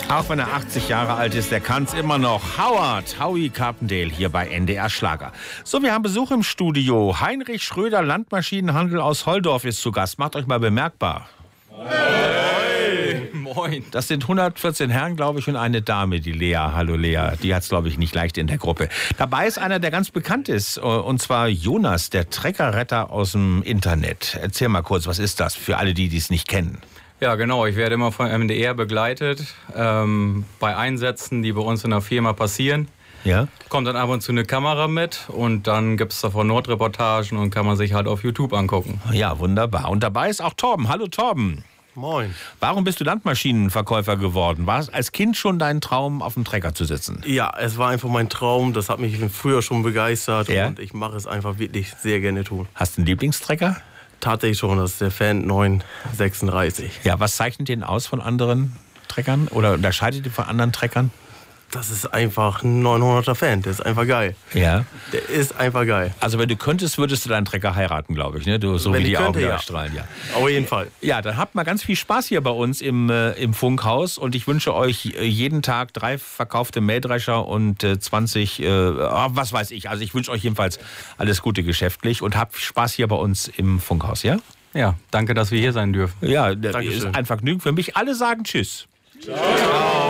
Auch wenn er 80 Jahre alt ist, der kann's immer noch. Howie Carpendale hier bei NDR Schlager. So, wir haben Besuch im Studio. Heinrich Schröder, Landmaschinenhandel aus Holdorf ist zu Gast. Macht euch mal bemerkbar. Hey. Moin. Das sind 114 Herren, glaube ich, und eine Dame, die Lea. Hallo Lea, die hat's, glaube ich, nicht leicht in der Gruppe. Dabei ist einer, der ganz bekannt ist, und zwar Jonas, der Treckerretter aus dem Internet. Erzähl mal kurz, was ist das für alle, die es nicht kennen? Ja, genau. Ich werde immer von MDR begleitet bei Einsätzen, die bei uns in der Firma passieren. Ja. Kommt dann ab und zu eine Kamera mit und dann gibt es davon Nordreportagen und kann man sich halt auf YouTube angucken. Ja, wunderbar. Und dabei ist auch Torben. Hallo Torben. Moin. Warum bist du Landmaschinenverkäufer geworden? War es als Kind schon dein Traum, auf dem Trecker zu sitzen? Ja, es war einfach mein Traum. Das hat mich früher schon begeistert. Ja? Und ich mache es einfach wirklich sehr gerne tun. Hast du einen Lieblingstrecker? Tatsächlich schon, das ist der Fan 936. Ja, was zeichnet den aus von anderen Treckern? Oder unterscheidet ihn von anderen Treckern? Das ist einfach ein 900er Fan, der ist einfach geil. Ja. Der ist einfach geil. Also wenn du könntest, würdest du deinen Trecker heiraten, glaube ich. Ne? So Wenn wie ich die könnte, Augen ja. da strahlen. Ja. Auf jeden Fall. Ja, dann habt mal ganz viel Spaß hier bei uns im Funkhaus. Und ich wünsche euch jeden Tag 3 verkaufte Mähdrescher und 20, was weiß ich. Also ich wünsche euch jedenfalls alles Gute geschäftlich und habt Spaß hier bei uns im Funkhaus, ja? Ja, danke, dass wir hier sein dürfen. Ja, das Dankeschön. ist ein Vergnügen für mich. Alle sagen Tschüss. Ciao.